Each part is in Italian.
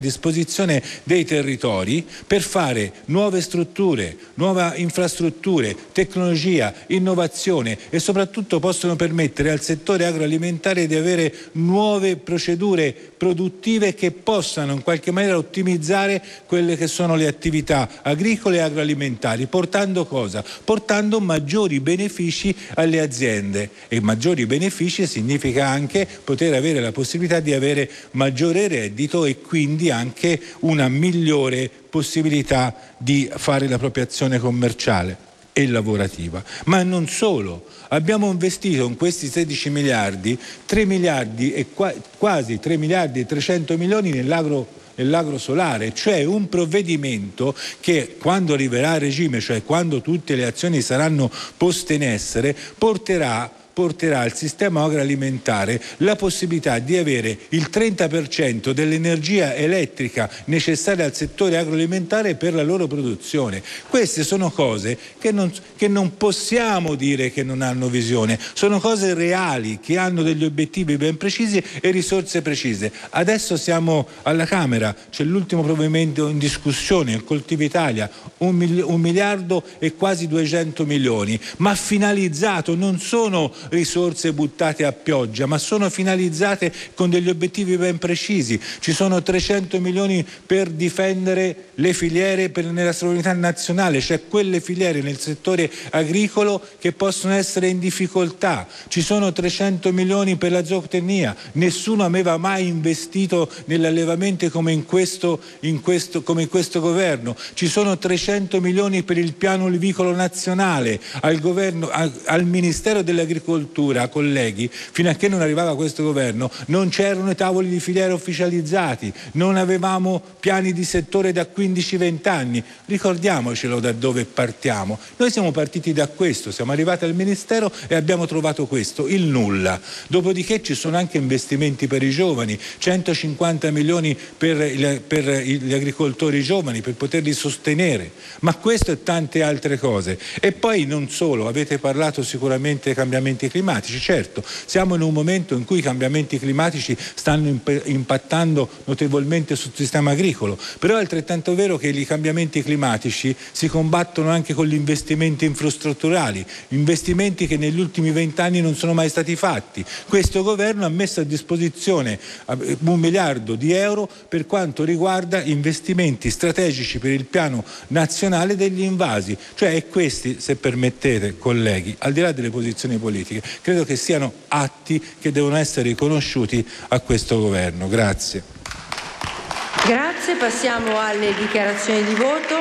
disposizione dei territori per fare nuove strutture, nuove infrastrutture, tecnologia, innovazione e soprattutto possono permettere al settore agroalimentare di avere nuove procedure produttive che possano in qualche maniera ottimizzare quelle che sono le attività agricole e agroalimentari, portando cosa? Portando maggiori benefici alle aziende, e maggiori benefici significa anche poter avere la possibilità di avere maggiore reddito e quindi anche una migliore possibilità di fare la propria azione commerciale e lavorativa. Ma non solo, abbiamo investito in questi 16 miliardi 3 miliardi e quasi 3 miliardi e 300 milioni nell'agro solare, cioè un provvedimento che quando arriverà a regime, cioè quando tutte le azioni saranno poste in essere, porterà al sistema agroalimentare la possibilità di avere il 30% dell'energia elettrica necessaria al settore agroalimentare per la loro produzione. Queste sono cose che non possiamo dire che non hanno visione, sono cose reali che hanno degli obiettivi ben precisi e risorse precise. Adesso siamo alla Camera, c'è l'ultimo provvedimento in discussione, il Coltiva Italia, 1 miliardo e quasi 200 milioni, ma finalizzato, non sono risorse buttate a pioggia, ma sono finalizzate con degli obiettivi ben precisi. Ci sono 300 milioni per difendere le filiere nella sovranità nazionale, cioè quelle filiere nel settore agricolo che possono essere in difficoltà. Ci sono 300 milioni per la zootecnia. Nessuno aveva mai investito nell'allevamento come in questo governo. Ci sono 300 milioni per il piano olivicolo nazionale. Al Ministero dell'Agricoltura, colleghi, fino a che non arrivava questo governo non c'erano i tavoli di filiera ufficializzati, non avevamo piani di settore da 15-20 anni. Ricordiamocelo da dove partiamo. Noi siamo partiti da questo, siamo arrivati al Ministero e abbiamo trovato questo, il nulla. Dopodiché ci sono anche investimenti per i giovani, 150 milioni per gli agricoltori giovani per poterli sostenere, ma questo e tante altre cose. E poi non solo, avete parlato sicuramente dei cambiamenti climatici. Certo, siamo in un momento in cui i cambiamenti climatici stanno impattando notevolmente sul sistema agricolo, però è altrettanto vero che i cambiamenti climatici si combattono anche con gli investimenti infrastrutturali, investimenti che negli ultimi 20 anni non sono mai stati fatti. Questo governo ha messo a disposizione 1 miliardo di euro per quanto riguarda investimenti strategici per il piano nazionale degli invasi, cioè questi, se permettete colleghi, al di là delle posizioni politiche, credo che siano atti che devono essere riconosciuti a questo governo. Grazie. Grazie, passiamo alle dichiarazioni di voto.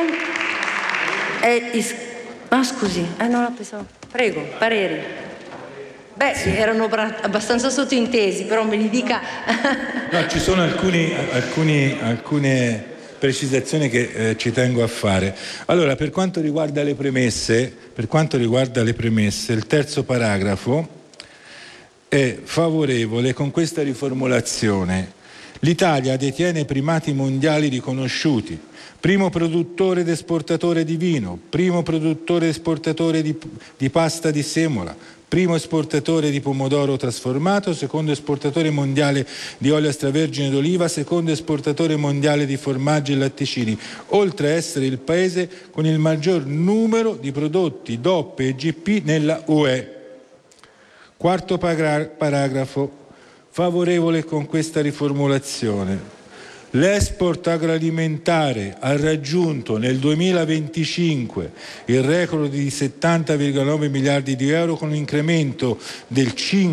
Non la pensavo. Prego, pareri. Sì, erano abbastanza sottintesi, però me li dica. No, ci sono alcune precisazioni che ci tengo a fare. Allora, per quanto riguarda le premesse, il terzo paragrafo è favorevole con questa riformulazione. L'Italia detiene primati mondiali riconosciuti: primo produttore ed esportatore di vino, primo produttore ed esportatore di pasta di semola, primo esportatore di pomodoro trasformato, secondo esportatore mondiale di olio extravergine d'oliva, secondo esportatore mondiale di formaggi e latticini, oltre a essere il paese con il maggior numero di prodotti DOP e GP nella UE. Quarto paragrafo, favorevole con questa riformulazione. L'export agroalimentare ha raggiunto nel 2025 il record di 70,9 miliardi di euro con un incremento del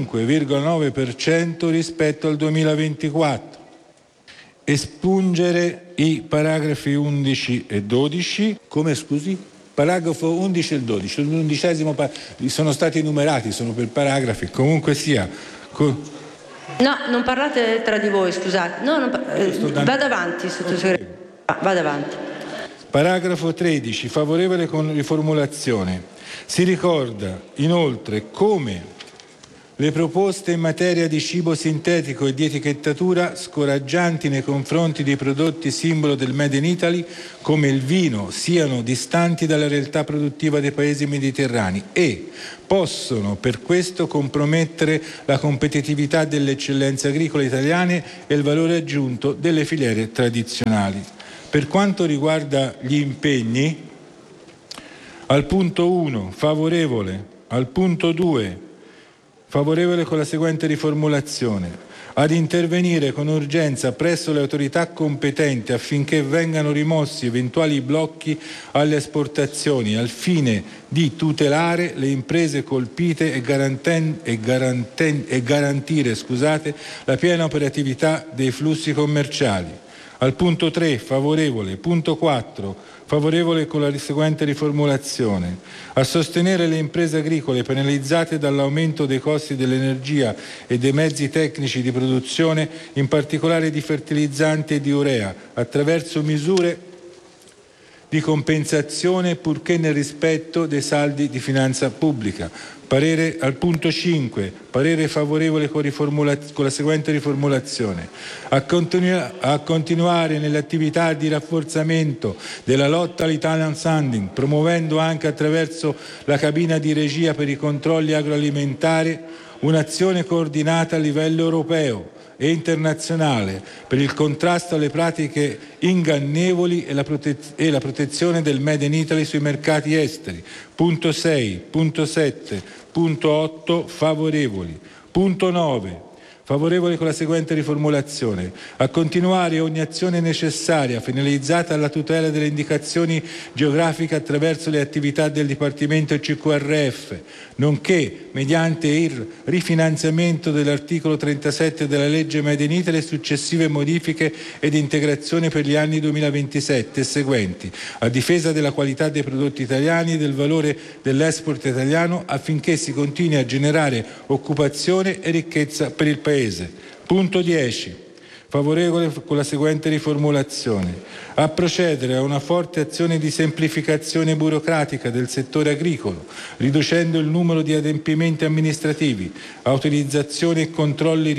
5,9% rispetto al 2024. Espungere i paragrafi 11 e 12. Come scusi? Paragrafo 11 e 12. L'11° sono stati numerati, sono per paragrafi. Comunque sia. No, non parlate tra di voi, scusate. Vada avanti, sottosegretario. Vada avanti. Paragrafo 13, favorevole con riformulazione. Si ricorda inoltre come Le proposte in materia di cibo sintetico e di etichettatura scoraggianti nei confronti dei prodotti simbolo del Made in Italy, come il vino, siano distanti dalla realtà produttiva dei paesi mediterranei e possono per questo compromettere la competitività delle eccellenze agricole italiane e il valore aggiunto delle filiere tradizionali. Per quanto riguarda gli impegni, al punto 1 favorevole, al punto 2 favorevole con la seguente riformulazione: ad intervenire con urgenza presso le autorità competenti affinché vengano rimossi eventuali blocchi alle esportazioni al fine di tutelare le imprese colpite e garantire la piena operatività dei flussi commerciali. Al punto 3 favorevole. Punto 4 favorevole con la seguente riformulazione: a sostenere le imprese agricole penalizzate dall'aumento dei costi dell'energia e dei mezzi tecnici di produzione, in particolare di fertilizzanti e di urea, attraverso misure di compensazione purché nel rispetto dei saldi di finanza pubblica. Parere al punto 5, parere favorevole con la seguente riformulazione: a continuare nelle attività di rafforzamento della lotta all'Italian Sounding, promuovendo anche attraverso la cabina di regia per i controlli agroalimentari un'azione coordinata a livello europeo e internazionale per il contrasto alle pratiche ingannevoli e la protezione del Made in Italy sui mercati esteri. Punto 6, punto 7, punto 8 favorevoli. Punto 9 favorevole con la seguente riformulazione: a continuare ogni azione necessaria finalizzata alla tutela delle indicazioni geografiche attraverso le attività del Dipartimento CQRF, nonché mediante il rifinanziamento dell'articolo 37 della legge Made in Italy e successive modifiche ed integrazioni per gli anni 2027 e seguenti, a difesa della qualità dei prodotti italiani e del valore dell'export italiano, affinché si continui a generare occupazione e ricchezza per il Paese. Punto 10. Favorevole con la seguente riformulazione: a procedere a una forte azione di semplificazione burocratica del settore agricolo, riducendo il numero di adempimenti amministrativi, autorizzazioni e controlli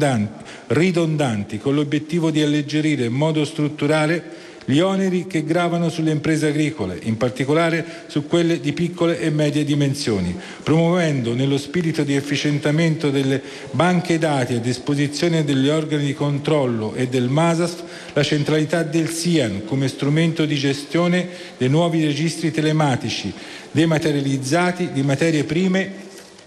ridondanti, con l'obiettivo di alleggerire in modo strutturale gli oneri che gravano sulle imprese agricole, in particolare su quelle di piccole e medie dimensioni, promuovendo nello spirito di efficientamento delle banche dati a disposizione degli organi di controllo e del MASAF la centralità del SIAN come strumento di gestione dei nuovi registri telematici dematerializzati di materie prime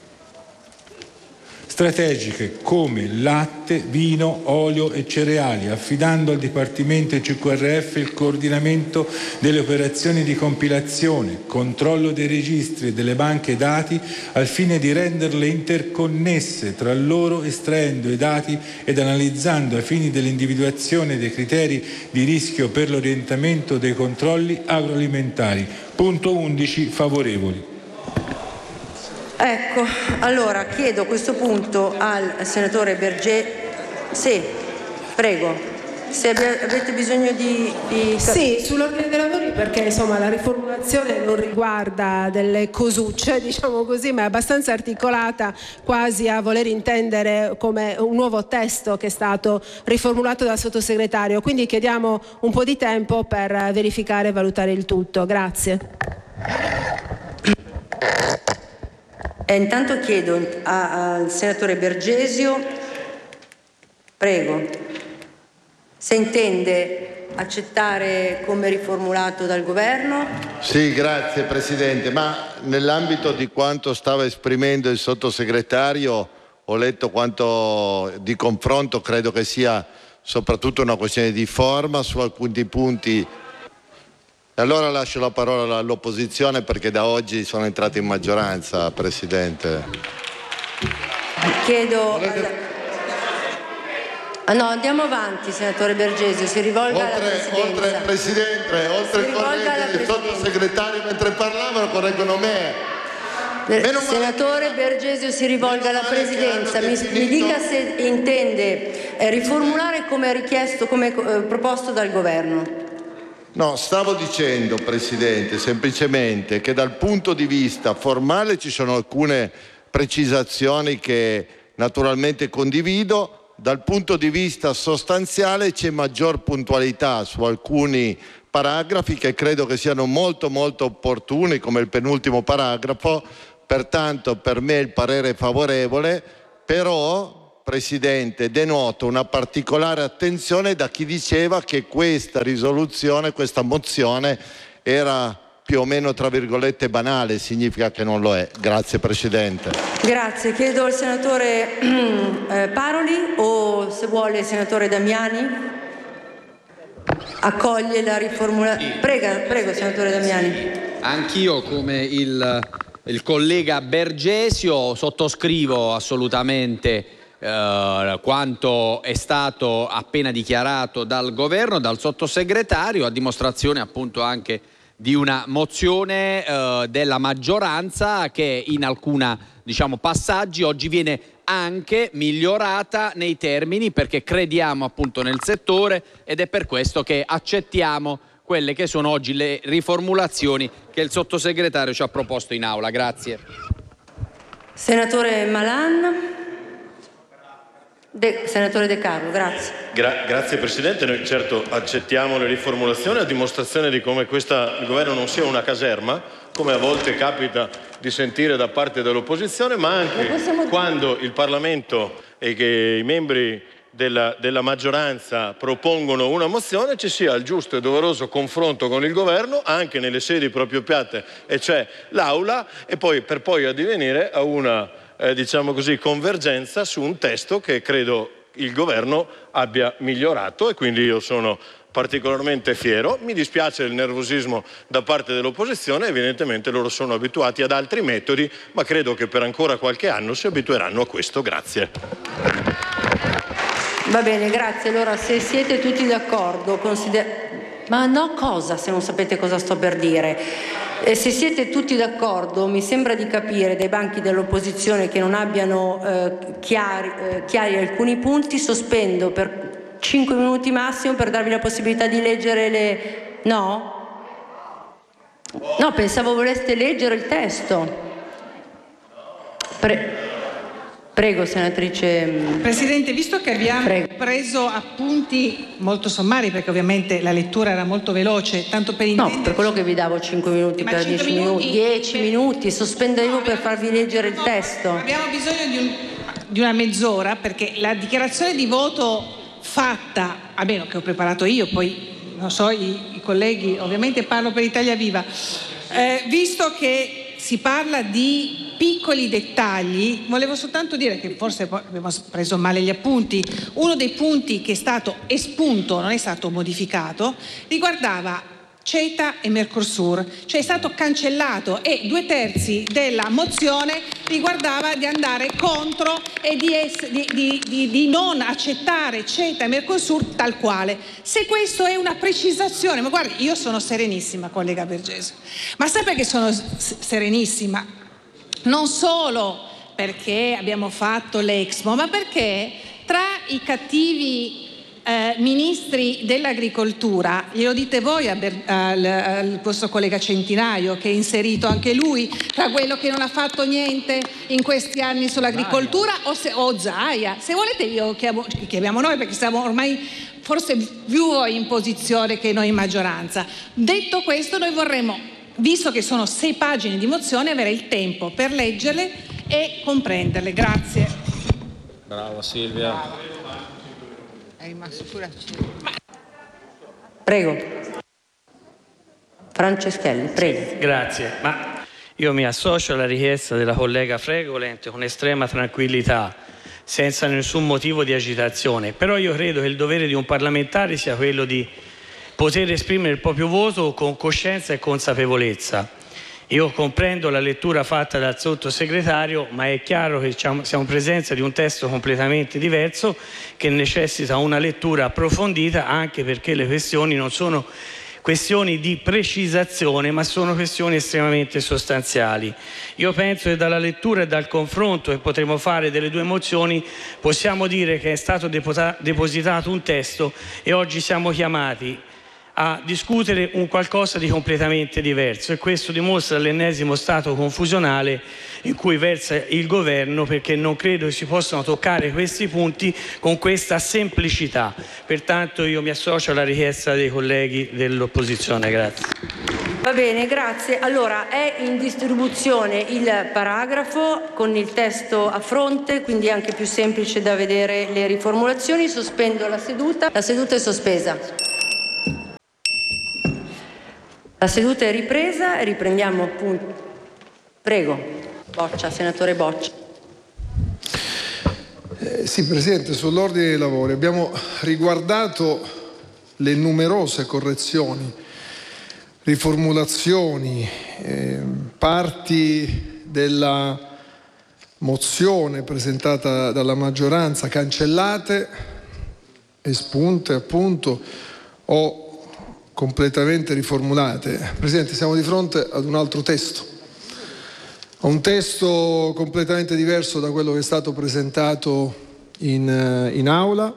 strategiche come latte, vino, olio e cereali, affidando al Dipartimento CQRF il coordinamento delle operazioni di compilazione, controllo dei registri e delle banche dati al fine di renderle interconnesse tra loro, estraendo i dati ed analizzando ai fini dell'individuazione dei criteri di rischio per l'orientamento dei controlli agroalimentari. Punto 11 favorevoli. Ecco, allora chiedo a questo punto al senatore Bergesio. Sì, prego. Se avete bisogno di... Sì, sull'ordine dei lavori, perché insomma la riformulazione non riguarda delle cosucce, diciamo così, ma è abbastanza articolata, quasi a voler intendere come un nuovo testo che è stato riformulato dal sottosegretario. Quindi chiediamo un po' di tempo per verificare e valutare il tutto. Grazie. Intanto chiedo al senatore Bergesio, prego, se intende accettare come riformulato dal Governo. Sì, grazie Presidente, ma nell'ambito di quanto stava esprimendo il sottosegretario ho letto quanto di confronto, credo che sia soprattutto una questione di forma su alcuni punti. Allora lascio la parola all'opposizione perché da oggi sono entrato in maggioranza, Presidente. Chiedo... no, andiamo avanti, senatore Bergesio, si rivolga alla Presidenza. Oltre il Presidente, oltre il collega del sottosegretario, mentre parlavano correggono me. Senatore Bergesio, si rivolga alla Presidenza, mi dica se intende riformulare come richiesto, come proposto dal Governo. No, stavo dicendo, Presidente, semplicemente che dal punto di vista formale ci sono alcune precisazioni che naturalmente condivido. Dal punto di vista sostanziale c'è maggior puntualità su alcuni paragrafi che credo che siano molto molto opportuni, come il penultimo paragrafo. Pertanto per me il parere è favorevole, però, Presidente, denoto una particolare attenzione da chi diceva che questa risoluzione, questa mozione era più o meno, tra virgolette, banale. Significa che non lo è. Grazie Presidente. Grazie. Chiedo al senatore Paroli, o se vuole il senatore Damiani. Accoglie la riformulazione. Prego, senatore Damiani. Anch'io, come il collega Bergesio, sottoscrivo assolutamente quanto è stato appena dichiarato dal governo, dal sottosegretario, a dimostrazione appunto anche di una mozione della maggioranza che in alcuni passaggi oggi viene anche migliorata nei termini, perché crediamo appunto nel settore, ed è per questo che accettiamo quelle che sono oggi le riformulazioni che il sottosegretario ci ha proposto in aula. Grazie. Senatore Malan. Senatore De Carlo, grazie. Grazie Presidente, noi certo accettiamo le riformulazioni, a dimostrazione di come il governo non sia una caserma, come a volte capita di sentire da parte dell'opposizione, ma anche quando il Parlamento e che i membri della maggioranza propongono una mozione ci sia il giusto e doveroso confronto con il governo anche nelle sedi proprio piatte, e cioè l'Aula, e poi per poi addivenire a una convergenza su un testo che credo il governo abbia migliorato, e quindi io sono particolarmente fiero. Mi dispiace il nervosismo da parte dell'opposizione, evidentemente loro sono abituati ad altri metodi, ma credo che per ancora qualche anno si abitueranno a questo. Grazie. Va bene, grazie. Allora, se siete tutti d'accordo, ma no, cosa, se non sapete cosa sto per dire? Se siete tutti d'accordo, mi sembra di capire dai banchi dell'opposizione che non abbiano chiari alcuni punti, sospendo per 5 minuti massimo per darvi la possibilità di leggere le... No? No, pensavo voleste leggere il testo. Prego, senatrice. Presidente, visto che abbiamo preso appunti molto sommari, perché ovviamente la lettura era molto veloce, tanto per intenderci... No, per quello che vi davo 5 minuti, per 10 minuti. 10 minuti, sospendevo per farvi leggere il testo. Abbiamo bisogno di una mezz'ora, perché la dichiarazione di voto fatta, a meno che ho preparato io, poi non so, i colleghi, ovviamente parlo per Italia Viva, visto che si parla di piccoli dettagli, volevo soltanto dire che forse abbiamo preso male gli appunti. Uno dei punti che è stato espunto, non è stato modificato, riguardava CETA e Mercosur, cioè è stato cancellato, e 2/3 della mozione riguardava di andare contro e di non accettare CETA e Mercosur tal quale. Se questo è una precisazione, ma guardi, io sono serenissima, collega Bergesio, ma sa perché sono serenissima? Non solo perché abbiamo fatto l'Expo, ma perché tra i cattivi ministri dell'agricoltura, glielo dite voi al vostro collega Centinaio, che è inserito anche lui tra quello che non ha fatto niente in questi anni sull'agricoltura, o Zaia, se volete io chiamiamo noi, perché siamo ormai forse più voi in posizione che noi in maggioranza. Detto questo, noi vorremmo, visto che sono 6 pagine di mozione, avere il tempo per leggerle e comprenderle. Grazie. Brava Silvia. Prego. Franceschelli, prego. Grazie, ma io mi associo alla richiesta della collega Fregolent con estrema tranquillità, senza nessun motivo di agitazione, però io credo che il dovere di un parlamentare sia quello di poter esprimere il proprio voto con coscienza e consapevolezza. Io comprendo la lettura fatta dal sottosegretario, ma è chiaro che siamo in presenza di un testo completamente diverso che necessita una lettura approfondita, anche perché le questioni non sono questioni di precisazione, ma sono questioni estremamente sostanziali. Io penso che dalla lettura e dal confronto che potremo fare delle 2 mozioni possiamo dire che è stato depositato un testo, e oggi siamo chiamati a discutere un qualcosa di completamente diverso, e questo dimostra l'ennesimo stato confusionale in cui versa il governo, perché non credo che si possano toccare questi punti con questa semplicità. Pertanto io mi associo alla richiesta dei colleghi dell'opposizione. Grazie. Va bene, grazie. Allora, è in distribuzione il paragrafo con il testo a fronte, quindi è anche più semplice da vedere le riformulazioni. Sospendo la seduta. La seduta è sospesa. La seduta è ripresa e riprendiamo appunto. Prego, Boccia, senatore Boccia. Sì, Presidente, sull'ordine dei lavori abbiamo riguardato le numerose correzioni, riformulazioni, parti della mozione presentata dalla maggioranza cancellate, espunte appunto o completamente riformulate. Presidente, siamo di fronte ad un altro testo, a un testo completamente diverso da quello che è stato presentato in aula.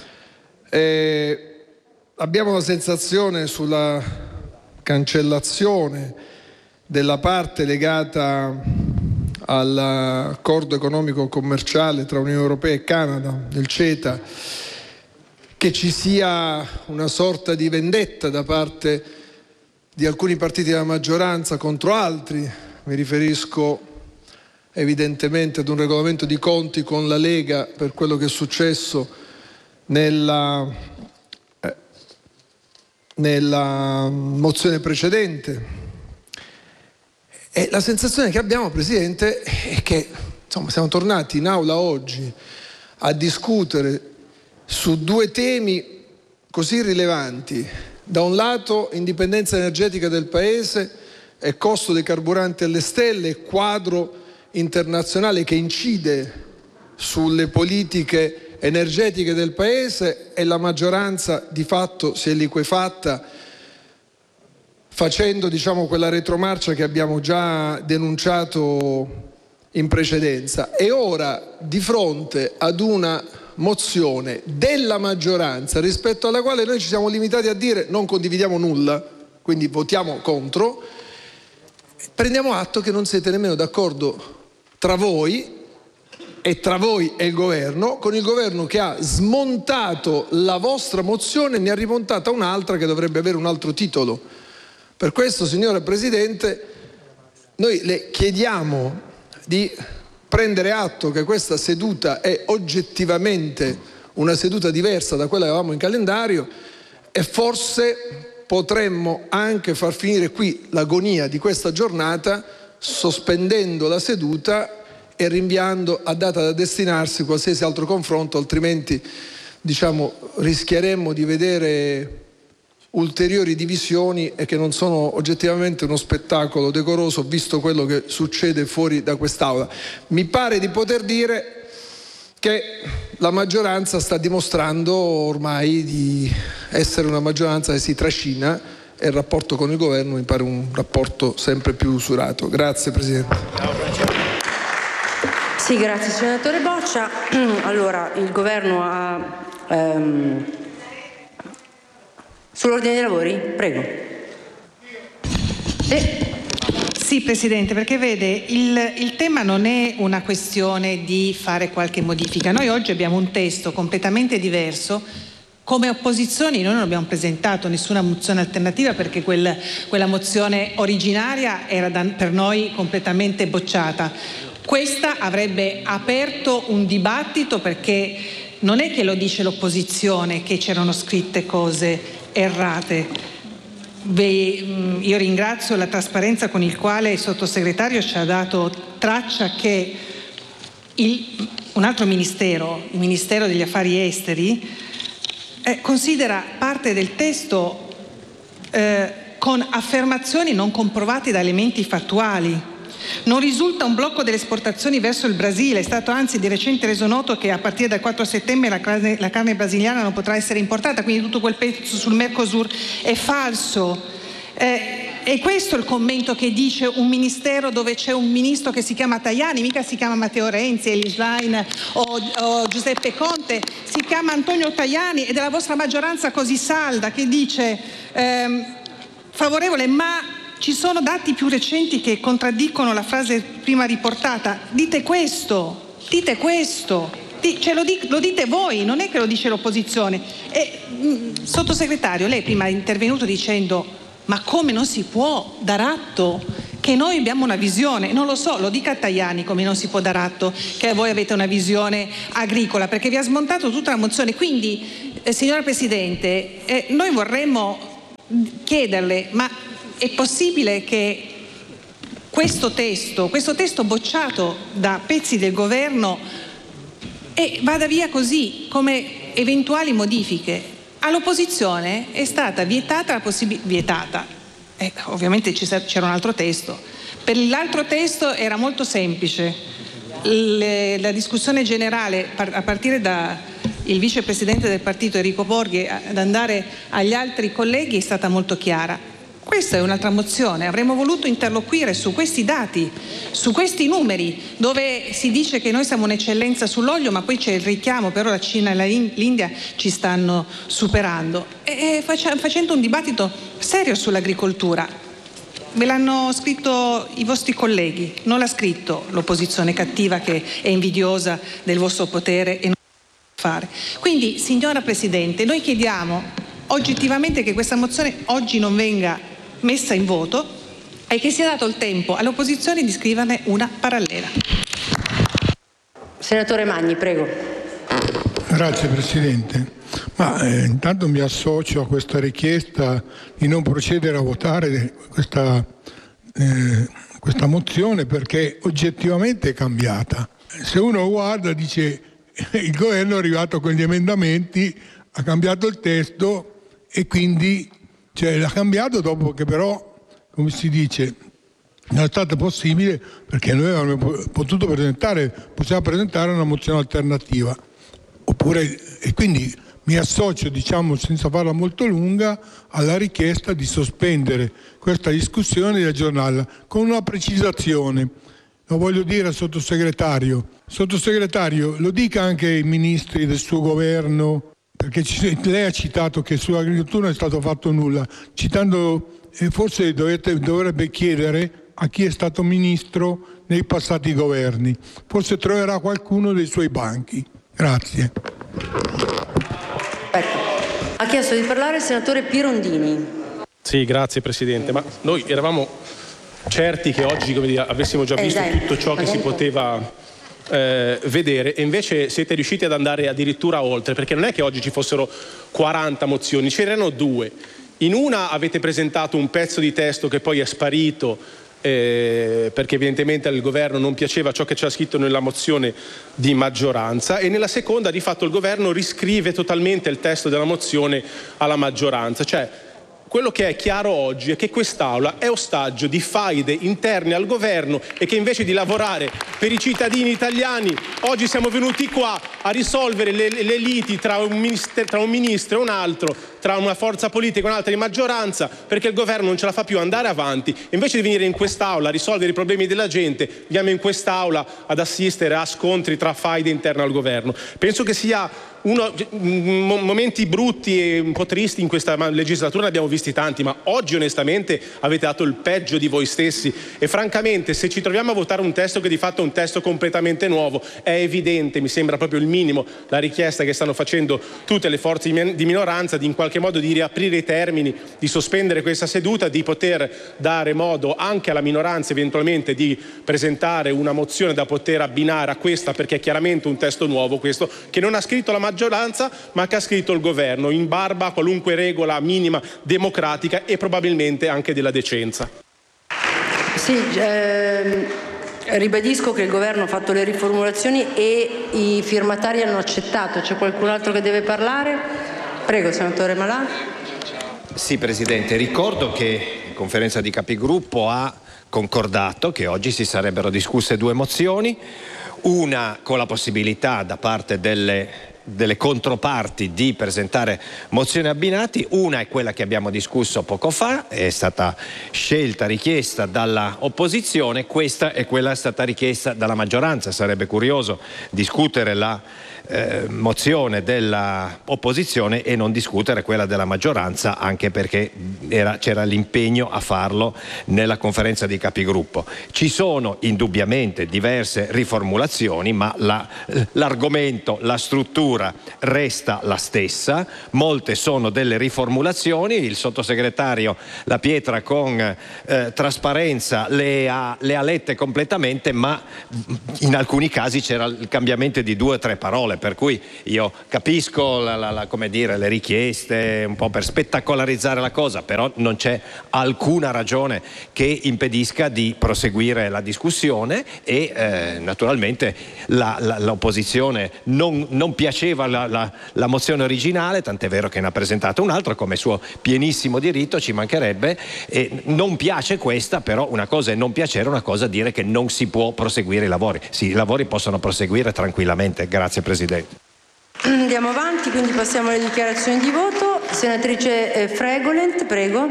Abbiamo la sensazione sulla cancellazione della parte legata all'accordo economico commerciale tra Unione Europea e Canada, del CETA, che ci sia una sorta di vendetta da parte di alcuni partiti della maggioranza contro altri. Mi riferisco evidentemente ad un regolamento di conti con la Lega per quello che è successo nella mozione precedente. E la sensazione che abbiamo, Presidente, è che siamo tornati in aula oggi a discutere su due temi così rilevanti: da un lato indipendenza energetica del Paese e costo dei carburanti alle stelle, quadro internazionale che incide sulle politiche energetiche del Paese, e la maggioranza di fatto si è liquefatta facendo quella retromarcia che abbiamo già denunciato in precedenza. E ora, di fronte ad una mozione della maggioranza rispetto alla quale noi ci siamo limitati a dire non condividiamo nulla, quindi votiamo contro, prendiamo atto che non siete nemmeno d'accordo tra voi e il governo, con il governo che ha smontato la vostra mozione e ne ha rimontata un'altra che dovrebbe avere un altro titolo. Per questo, signora Presidente, noi le chiediamo di prendere atto che questa seduta è oggettivamente una seduta diversa da quella che avevamo in calendario, e forse potremmo anche far finire qui l'agonia di questa giornata sospendendo la seduta e rinviando a data da destinarsi qualsiasi altro confronto, altrimenti rischieremmo di vedere ulteriori divisioni e che non sono oggettivamente uno spettacolo decoroso, visto quello che succede fuori da quest'aula. Mi pare di poter dire che la maggioranza sta dimostrando ormai di essere una maggioranza che si trascina, e il rapporto con il governo mi pare un rapporto sempre più usurato. Grazie, Presidente. Sì, grazie senatore Boccia. Allora, il governo ha sull'ordine dei lavori? Prego. Sì, Presidente, perché vede, il tema non è una questione di fare qualche modifica. Noi oggi abbiamo un testo completamente diverso. Come opposizioni noi non abbiamo presentato nessuna mozione alternativa, perché quella mozione originaria era per noi completamente bocciata. Questa avrebbe aperto un dibattito, perché non è che lo dice l'opposizione che c'erano scritte cose errate. Io ringrazio la trasparenza con il quale il sottosegretario ci ha dato traccia che un altro ministero, il Ministero degli Affari Esteri, considera parte del testo con affermazioni non comprovate da elementi fattuali. Non risulta un blocco delle esportazioni verso il Brasile, è stato anzi di recente reso noto che a partire dal 4 settembre la carne brasiliana non potrà essere importata, quindi tutto quel pezzo sul Mercosur è falso. E questo è il commento che dice un ministero dove c'è un ministro che si chiama Tajani, mica si chiama Matteo Renzi, Elly Schlein o Giuseppe Conte, si chiama Antonio Tajani ed è la vostra maggioranza così salda che dice favorevole, ma ci sono dati più recenti che contraddicono la frase prima riportata. Dite questo. Cioè lo dite voi, non è che lo dice l'opposizione. Sottosegretario, lei prima è intervenuto dicendo ma come non si può dar atto che noi abbiamo una visione, non lo so, lo dica a Tajani come non si può dar atto che voi avete una visione agricola, perché vi ha smontato tutta la mozione. Quindi, signora Presidente, noi vorremmo chiederle, ma è possibile che questo testo bocciato da pezzi del governo vada via così, come eventuali modifiche? All'opposizione è stata vietata la possibilità, ovviamente c'era un altro testo. Per l'altro testo era molto semplice. La discussione generale, a partire da il vicepresidente del partito Enrico Borghi ad andare agli altri colleghi, è stata molto chiara. Questa è un'altra mozione, avremmo voluto interloquire su questi dati, su questi numeri, dove si dice che noi siamo un'eccellenza sull'olio, ma poi c'è il richiamo, però la Cina e l'India ci stanno superando, facendo un dibattito serio sull'agricoltura. Ve l'hanno scritto i vostri colleghi, non l'ha scritto l'opposizione cattiva che è invidiosa del vostro potere e non fare. Quindi, signora Presidente, noi chiediamo oggettivamente che questa mozione oggi non venga messa in voto e che sia dato il tempo all'opposizione di scriverne una parallela. Senatore Magni, prego. Grazie Presidente. Intanto mi associo a questa richiesta di non procedere a votare questa mozione, perché oggettivamente è cambiata. Se uno guarda, dice il governo è arrivato con gli emendamenti, ha cambiato il testo e quindi l'ha cambiato dopo che però, come si dice, non è stato possibile, perché noi avremmo potuto possiamo presentare una mozione alternativa. E quindi mi associo, senza farla molto lunga, alla richiesta di sospendere questa discussione e di aggiornarla con una precisazione. Lo voglio dire al sottosegretario. Sottosegretario, lo dica anche ai ministri del suo governo, perché lei ha citato che sull'agricoltura non è stato fatto nulla, citando, forse dovrebbe chiedere a chi è stato ministro nei passati governi. Forse troverà qualcuno dei suoi banchi. Grazie. Ha chiesto di parlare il senatore Pirondini. Sì, grazie Presidente. Ma noi eravamo certi che oggi avessimo già visto tutto ciò che si poteva vedere, e invece siete riusciti ad andare addirittura oltre, perché non è che oggi ci fossero 40 mozioni, c'erano 2. In una avete presentato un pezzo di testo che poi è sparito perché evidentemente al governo non piaceva ciò che c'era scritto nella mozione di maggioranza, e nella seconda di fatto il governo riscrive totalmente il testo della mozione alla maggioranza. Cioè, quello che è chiaro oggi è che quest'Aula è ostaggio di faide interne al governo e che invece di lavorare per i cittadini italiani oggi siamo venuti qua a risolvere le liti tra un ministro e un altro, tra una forza politica e un'altra di maggioranza, perché il governo non ce la fa più andare avanti. Invece di venire in quest'Aula a risolvere i problemi della gente, viamo in quest'Aula ad assistere a scontri tra faide interne al governo. Penso che sia momenti brutti e un po' tristi in questa legislatura, ne abbiamo visti tanti, ma oggi onestamente avete dato il peggio di voi stessi, e francamente se ci troviamo a votare un testo che di fatto è un testo completamente nuovo, è evidente, mi sembra proprio il minimo, la richiesta che stanno facendo tutte le forze di minoranza di in qualche modo di riaprire i termini, di sospendere questa seduta, di poter dare modo anche alla minoranza eventualmente di presentare una mozione da poter abbinare a questa, perché è chiaramente un testo nuovo questo, che non ha scritto la maggioranza ma che ha scritto il governo, in barba a qualunque regola minima democratica e probabilmente anche della decenza. Sì, ribadisco che il governo ha fatto le riformulazioni e i firmatari hanno accettato. C'è qualcun altro che deve parlare? Prego, senatore Malan. Sì, Presidente, ricordo che la conferenza di capigruppo ha concordato che oggi si sarebbero discusse 2 mozioni, una con la possibilità da parte delle delle controparti di presentare mozioni abbinati. Una è quella che abbiamo discusso poco fa, è stata scelta, richiesta dalla opposizione, questa è quella che è stata richiesta dalla maggioranza. Sarebbe curioso discutere la mozione della opposizione e non discutere quella della maggioranza, anche perché c'era l'impegno a farlo nella conferenza dei capigruppo. Ci sono indubbiamente diverse riformulazioni, ma l'argomento, la struttura resta la stessa. Molte sono delle riformulazioni, il sottosegretario La Pietra con trasparenza le ha lette completamente, ma in alcuni casi c'era il cambiamento di 2 o 3 parole, per cui io capisco come dire, le richieste un po' per spettacolarizzare la cosa, però non c'è alcuna ragione che impedisca di proseguire la discussione e naturalmente l'opposizione non piaceva la mozione originale, tant'è vero che ne ha presentato un'altra come suo pienissimo diritto, ci mancherebbe, e non piace questa, però una cosa è non piacere, una cosa è dire che non si può proseguire i lavori. Sì, i lavori possono proseguire tranquillamente. Grazie Presidente. Andiamo avanti, quindi passiamo alle dichiarazioni di voto. Senatrice Fregolent, prego.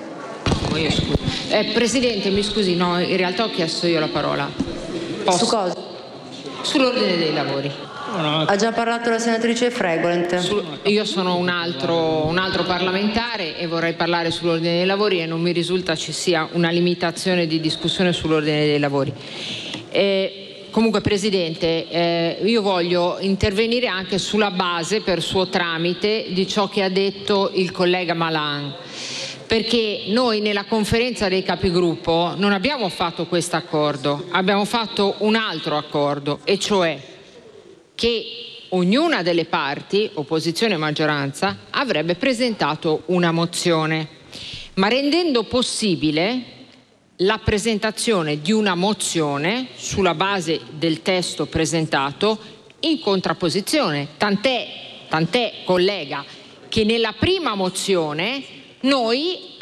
Presidente, mi scusi, no, in realtà ho chiesto io la parola. Su cosa? Sull'ordine dei lavori. Ha già parlato la senatrice Fregolent. Io sono un altro parlamentare e vorrei parlare sull'ordine dei lavori e non mi risulta ci sia una limitazione di discussione sull'ordine dei lavori. Comunque Presidente, io voglio intervenire anche sulla base, per suo tramite, di ciò che ha detto il collega Malan, perché noi nella conferenza dei capigruppo non abbiamo fatto questo accordo, abbiamo fatto un altro accordo, e cioè che ognuna delle parti, opposizione e maggioranza, avrebbe presentato una mozione, ma rendendo possibile la presentazione di una mozione sulla base del testo presentato in contrapposizione. Tant'è, collega, che nella prima mozione voi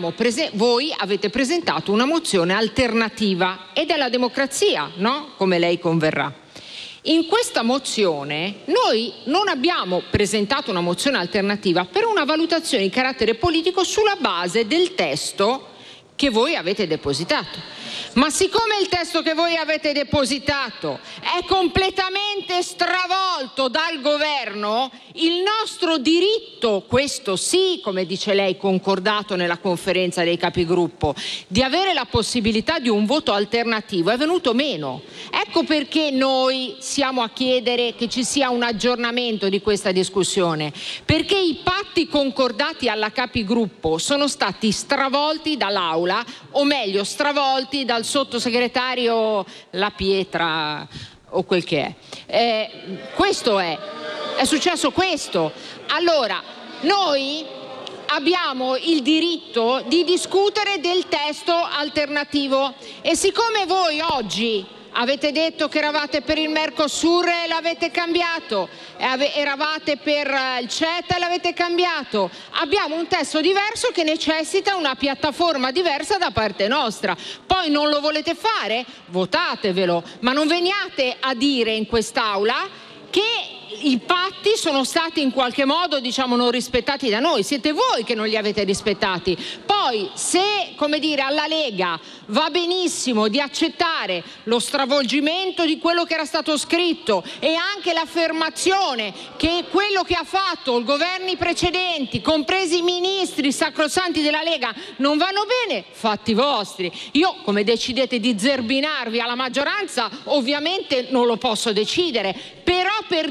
avete presentato una mozione alternativa, ed è la democrazia, no? Come lei converrà. In questa mozione noi non abbiamo presentato una mozione alternativa per una valutazione di carattere politico sulla base del testo che voi avete depositato. Ma siccome il testo che voi avete depositato è completamente stravolto dal governo, il nostro diritto, questo sì, come dice lei, concordato nella conferenza dei capigruppo, di avere la possibilità di un voto alternativo è venuto meno. Ecco perché noi siamo a chiedere che ci sia un aggiornamento di questa discussione, perché i patti concordati alla capigruppo sono stati stravolti dall'Aula, o meglio stravolti dal sottosegretario La Pietra o quel che è. Questo è successo questo. Allora, noi abbiamo il diritto di discutere del testo alternativo, e siccome voi oggi avete detto che eravate per il Mercosur e l'avete cambiato, eravate per il CETA e l'avete cambiato, abbiamo un testo diverso che necessita una piattaforma diversa da parte nostra. Poi non lo volete fare? Votatevelo, ma non veniate a dire in quest'Aula che i patti sono stati in qualche modo, non rispettati da noi. Siete voi che non li avete rispettati. Poi, se, alla Lega va benissimo di accettare lo stravolgimento di quello che era stato scritto e anche l'affermazione che quello che ha fatto i governi precedenti, compresi i ministri sacrosanti della Lega, non vanno bene, fatti vostri. Io, come decidete di zerbinarvi alla maggioranza, ovviamente non lo posso decidere, però per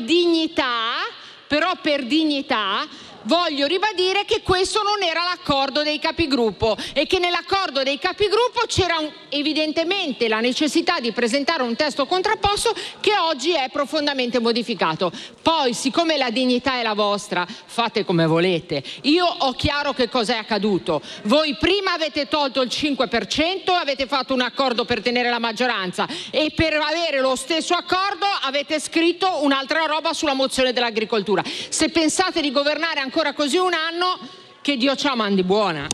dignità voglio ribadire che questo non era l'accordo dei capigruppo, e che nell'accordo dei capigruppo c'era evidentemente la necessità di presentare un testo contrapposto che oggi è profondamente modificato. Poi, siccome la dignità è la vostra, fate come volete. Io ho chiaro che cosa è accaduto. Voi prima avete tolto il 5%, avete fatto un accordo per tenere la maggioranza, e per avere lo stesso accordo avete scritto un'altra roba sulla mozione dell'agricoltura. Se pensate di governare ancora così un anno, che Dio ci mandi buona.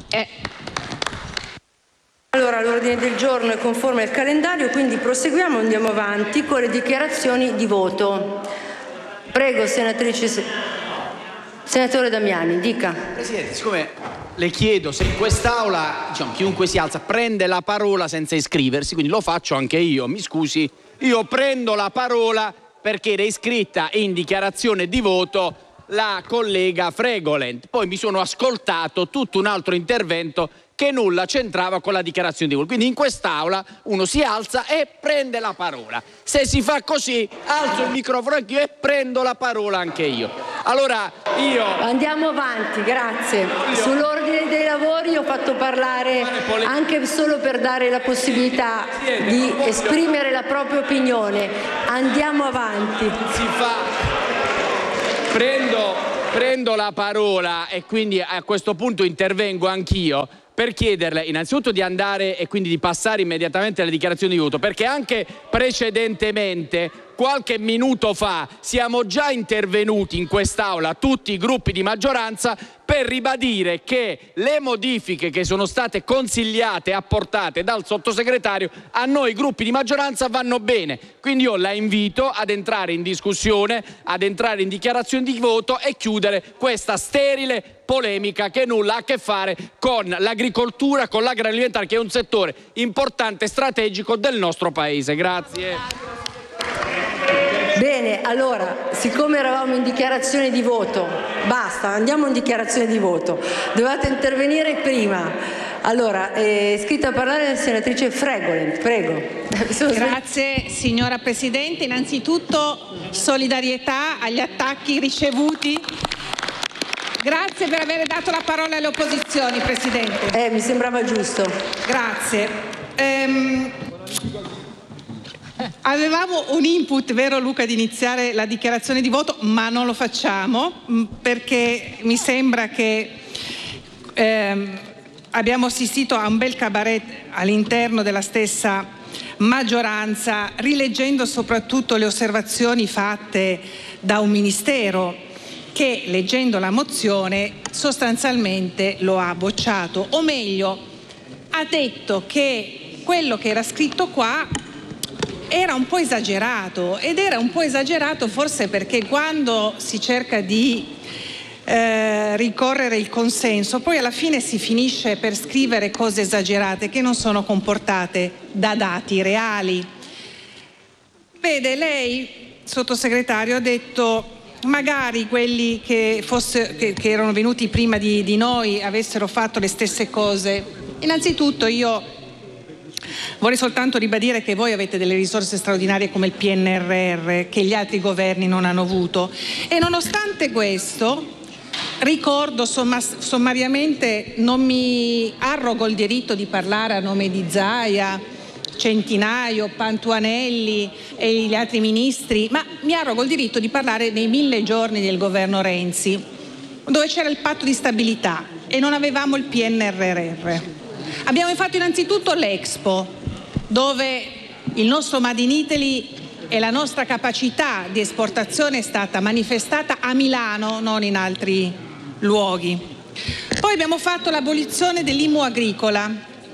Allora, l'ordine del giorno è conforme al calendario, quindi proseguiamo, andiamo avanti con le dichiarazioni di voto. Prego, senatore Damiani, dica. Presidente, siccome le chiedo se in quest'Aula, diciamo, chiunque si alza prende la parola senza iscriversi, quindi lo faccio anche io, mi scusi, io prendo la parola perché era iscritta in dichiarazione di voto la collega Fregolent, poi mi sono ascoltato tutto un altro intervento che nulla c'entrava con la dichiarazione di voto. Quindi in quest'Aula uno si alza e prende la parola. Se si fa così, alzo il microfono anch'io e prendo la parola anche io. Allora io... Andiamo avanti, grazie. Sull'ordine dei lavori ho fatto parlare anche solo per dare la possibilità di esprimere la propria opinione. Andiamo avanti. Si fa... Prendo la parola e quindi a questo punto intervengo anch'io per chiederle innanzitutto di andare e quindi di passare immediatamente alle dichiarazioni di voto, perché anche precedentemente, qualche minuto fa, siamo già intervenuti in quest'Aula tutti i gruppi di maggioranza per ribadire che le modifiche che sono state consigliate e apportate dal sottosegretario a noi gruppi di maggioranza vanno bene. Quindi io la invito ad entrare in discussione, ad entrare in dichiarazione di voto e chiudere questa sterile polemica che nulla ha a che fare con l'agricoltura, con l'agroalimentare, che è un settore importante e strategico del nostro paese. Grazie. Bene, allora, siccome eravamo in dichiarazione di voto, basta, andiamo in dichiarazione di voto. Dovevate intervenire prima. Allora, è iscritta a parlare la senatrice Fregolent, prego. Grazie signora Presidente. Innanzitutto solidarietà agli attacchi ricevuti. Grazie per aver dato la parola alle opposizioni, Presidente. Mi sembrava giusto. Grazie. Avevamo un input, vero Luca, di iniziare la dichiarazione di voto, ma non lo facciamo perché mi sembra che abbiamo assistito a un bel cabaret all'interno della stessa maggioranza, rileggendo soprattutto le osservazioni fatte da un ministero che, leggendo la mozione, sostanzialmente lo ha bocciato, o meglio ha detto che quello che era scritto qua era un po' esagerato, ed era un po' esagerato forse perché quando si cerca di ricorrere il consenso, poi alla fine si finisce per scrivere cose esagerate che non sono comportate da dati reali. Vede, lei, sottosegretario, ha detto magari quelli che erano venuti prima di noi avessero fatto le stesse cose. Innanzitutto io vorrei soltanto ribadire che voi avete delle risorse straordinarie come il PNRR che gli altri governi non hanno avuto, e nonostante questo ricordo sommariamente, non mi arrogo il diritto di parlare a nome di Zaia, Centinaio, Patuanelli e gli altri ministri, ma mi arrogo il diritto di parlare dei 1000 giorni del governo Renzi, dove c'era il patto di stabilità e non avevamo il PNRR. Abbiamo fatto innanzitutto l'Expo, dove il nostro Made in Italy e la nostra capacità di esportazione è stata manifestata a Milano, non in altri luoghi. Poi abbiamo fatto l'abolizione dell'IMU agricola,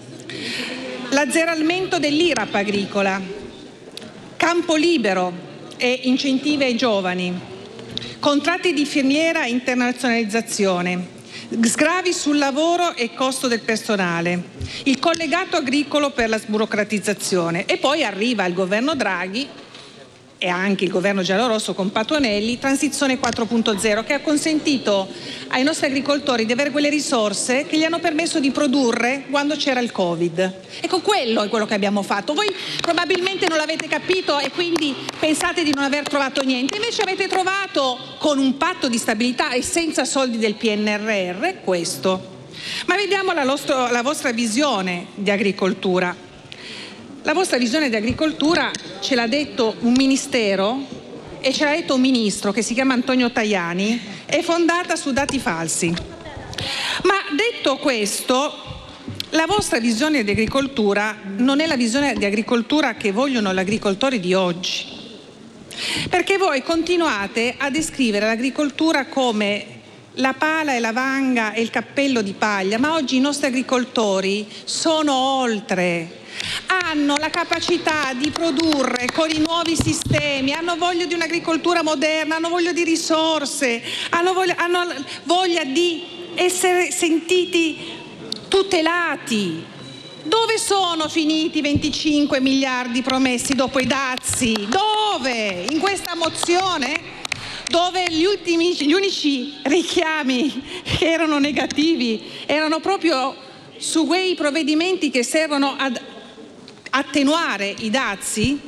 l'azzeramento dell'IRAP agricola, campo libero e incentivi ai giovani, contratti di filiera e internazionalizzazione, sgravi sul lavoro e costo del personale, il collegato agricolo per la sburocratizzazione, e poi arriva il governo Draghi e anche il governo giallorosso con Patuanelli, transizione 4.0, che ha consentito ai nostri agricoltori di avere quelle risorse che gli hanno permesso di produrre quando c'era il Covid. Ecco, quello è quello che abbiamo fatto. Voi probabilmente non l'avete capito e quindi pensate di non aver trovato niente, invece avete trovato, con un patto di stabilità e senza soldi del PNRR, questo. Ma vediamo la vostra visione di agricoltura. La vostra visione di agricoltura ce l'ha detto un ministero e ce l'ha detto un ministro che si chiama Antonio Tajani, è fondata su dati falsi. Ma detto questo, la vostra visione di agricoltura non è la visione di agricoltura che vogliono gli agricoltori di oggi, perché voi continuate a descrivere l'agricoltura come la pala e la vanga e il cappello di paglia, ma oggi i nostri agricoltori sono oltre. Hanno la capacità di produrre con i nuovi sistemi, hanno voglia di un'agricoltura moderna, hanno voglia di risorse, hanno voglia di essere sentiti tutelati. Dove sono finiti i 25 miliardi promessi dopo i dazi? Dove? In questa mozione? Dove gli unici richiami che erano negativi erano proprio su quei provvedimenti che servono ad attenuare i dazi?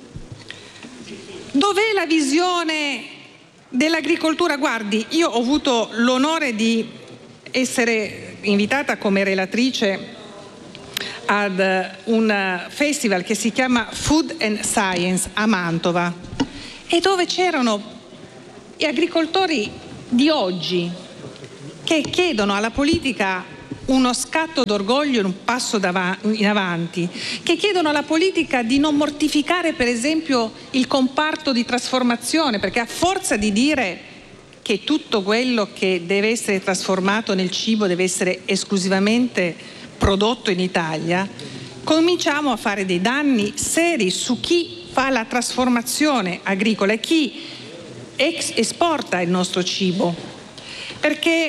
Dov'è la visione dell'agricoltura? Guardi, io ho avuto l'onore di essere invitata come relatrice ad un festival che si chiama Food and Science a Mantova, e dove c'erano gli agricoltori di oggi che chiedono alla politica uno scatto d'orgoglio e un passo in avanti, che chiedono alla politica di non mortificare per esempio il comparto di trasformazione, perché a forza di dire che tutto quello che deve essere trasformato nel cibo deve essere esclusivamente prodotto in Italia, cominciamo a fare dei danni seri su chi fa la trasformazione agricola e chi esporta il nostro cibo, perché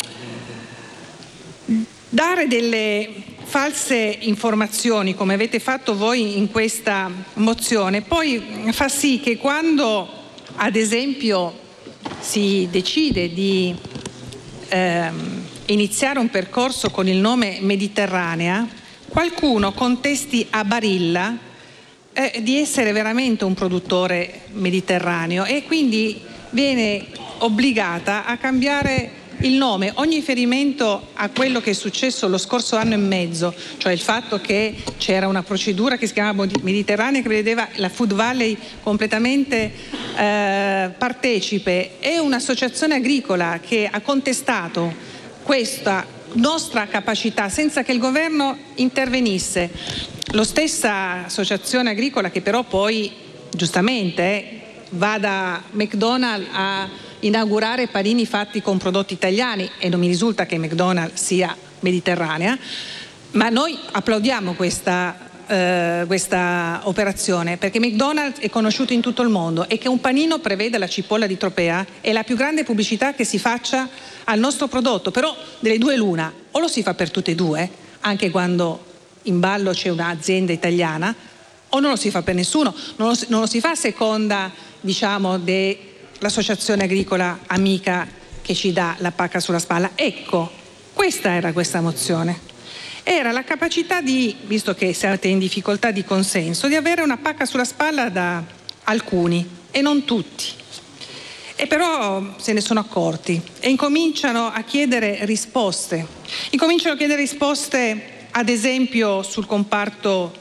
dare delle false informazioni come avete fatto voi in questa mozione poi fa sì che quando ad esempio si decide di iniziare un percorso con il nome Mediterranea, qualcuno contesti a Barilla di essere veramente un produttore mediterraneo e quindi viene obbligata a cambiare il nome. Ogni riferimento a quello che è successo lo scorso anno e mezzo, cioè il fatto che c'era una procedura che si chiamava Mediterranea che vedeva la Food Valley completamente partecipe, e un'associazione agricola che ha contestato questa nostra capacità senza che il governo intervenisse. Lo stessa associazione agricola che però poi giustamente va da McDonald's a inaugurare panini fatti con prodotti italiani, e non mi risulta che McDonald's sia mediterranea, ma noi applaudiamo questa operazione, perché McDonald's è conosciuto in tutto il mondo, e che un panino preveda la cipolla di Tropea è la più grande pubblicità che si faccia al nostro prodotto. Però delle due l'una: o lo si fa per tutte e due, anche quando in ballo c'è un'azienda italiana, o non lo si fa per nessuno, non lo si fa a seconda, diciamo, dell'associazione agricola amica che ci dà la pacca sulla spalla. Ecco, questa era questa mozione. Era la capacità di, visto che siete in difficoltà di consenso, di avere una pacca sulla spalla da alcuni e non tutti. E però se ne sono accorti e incominciano a chiedere risposte. Incominciano a chiedere risposte ad esempio sul comparto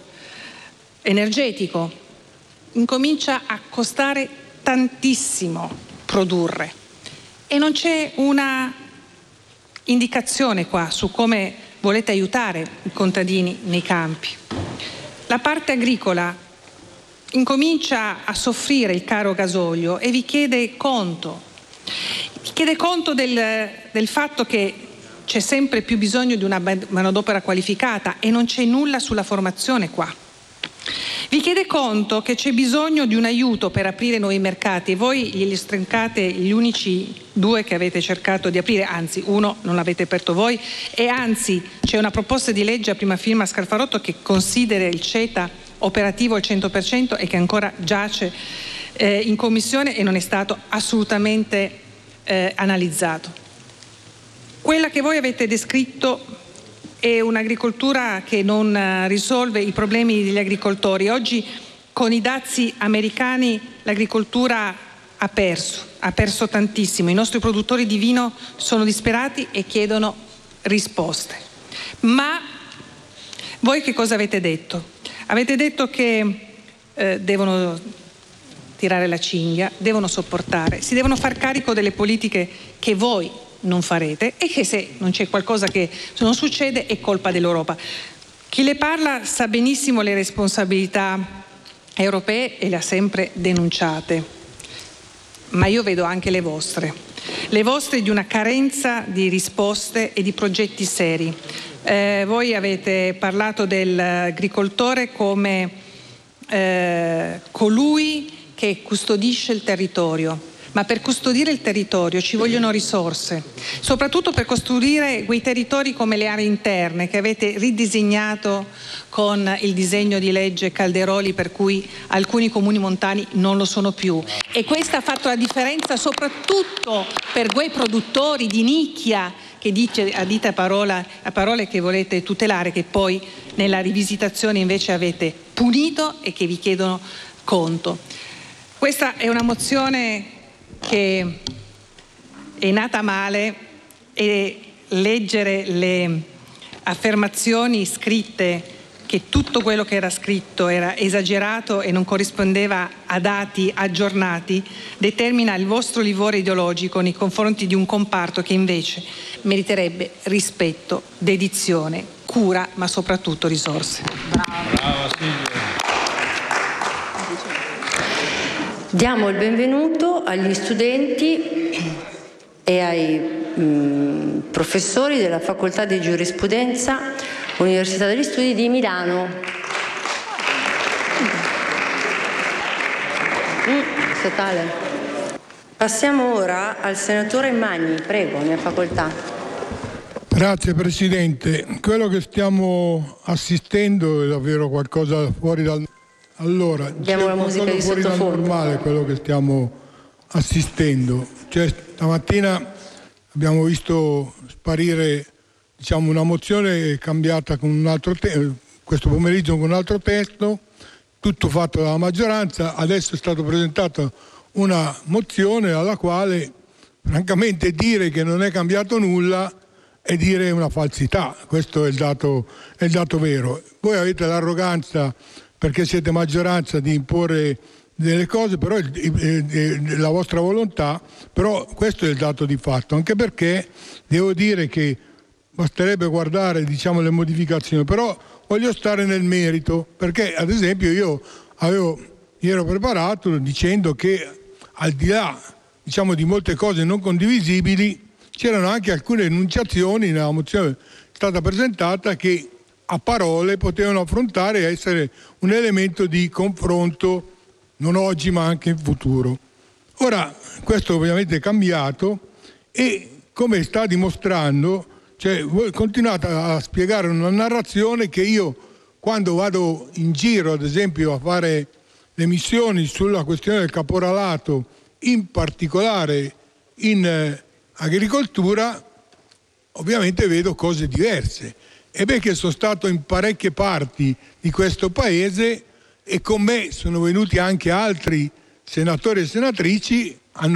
energetico. Incomincia a costare tantissimo produrre e non c'è una indicazione qua su come volete aiutare i contadini nei campi. La parte agricola incomincia a soffrire il caro gasolio e vi chiede conto. Vi chiede conto del fatto che c'è sempre più bisogno di una manodopera qualificata e non c'è nulla sulla formazione qua. Vi chiede conto che c'è bisogno di un aiuto per aprire nuovi mercati, e voi glieli strincate gli unici due che avete cercato di aprire, anzi uno non l'avete aperto voi, e anzi c'è una proposta di legge a prima firma Scalfarotto che considera il CETA operativo al 100% e che ancora giace in commissione e non è stato assolutamente analizzato. Quella che voi avete descritto è un'agricoltura che non risolve i problemi degli agricoltori. Oggi con i dazi americani l'agricoltura ha perso tantissimo. I nostri produttori di vino sono disperati e chiedono risposte. Ma voi che cosa avete detto? Avete detto che devono tirare la cinghia, devono sopportare, si devono far carico delle politiche che voi non farete, e che se non c'è qualcosa che non succede è colpa dell'Europa. Chi le parla sa benissimo le responsabilità europee e le ha sempre denunciate. ma io vedo anche le vostre di una carenza di risposte e di progetti seri. Voi avete parlato dell'agricoltore come colui che custodisce il territorio, ma per custodire il territorio ci vogliono risorse, soprattutto per costruire quei territori come le aree interne che avete ridisegnato con il disegno di legge Calderoli, per cui alcuni comuni montani non lo sono più, e questa ha fatto la differenza soprattutto per quei produttori di nicchia che dite a parole che volete tutelare, che poi nella rivisitazione invece avete punito e che vi chiedono conto. Questa è una mozione che è nata male, e leggere le affermazioni scritte che tutto quello che era scritto era esagerato e non corrispondeva a dati aggiornati determina il vostro livore ideologico nei confronti di un comparto che invece meriterebbe rispetto, dedizione, cura, ma soprattutto risorse. Brava Silvia. Diamo il benvenuto agli studenti e ai professori della Facoltà di Giurisprudenza, Università degli Studi di Milano. Statale. Passiamo ora al senatore Magni, prego, ne ha facoltà. Grazie Presidente. Quello che stiamo assistendo è davvero qualcosa fuori dal... Allora, diamo la musica di sottofondo. Normale quello che stiamo assistendo. Cioè, stamattina abbiamo visto sparire, diciamo, una mozione cambiata con un altro questo pomeriggio con un altro testo, tutto fatto dalla maggioranza. Adesso è stata presentata una mozione alla quale francamente dire che non è cambiato nulla è dire una falsità. Questo è il dato vero. Voi avete l'arroganza, perché siete maggioranza, di imporre delle cose, però la vostra volontà, però questo è il dato di fatto, anche perché devo dire che basterebbe guardare, diciamo, le modificazioni, però voglio stare nel merito, perché ad esempio io ero preparato dicendo che al di là, diciamo, di molte cose non condivisibili, c'erano anche alcune enunciazioni nella mozione stata presentata che a parole potevano affrontare e essere un elemento di confronto non oggi ma anche in futuro. Ora questo ovviamente è cambiato e, come sta dimostrando, cioè voi continuate a spiegare una narrazione che io, quando vado in giro ad esempio a fare le missioni sulla questione del caporalato, in particolare in agricoltura, ovviamente vedo cose diverse. E perché sono stato in parecchie parti di questo paese e con me sono venuti anche altri senatori e senatrici,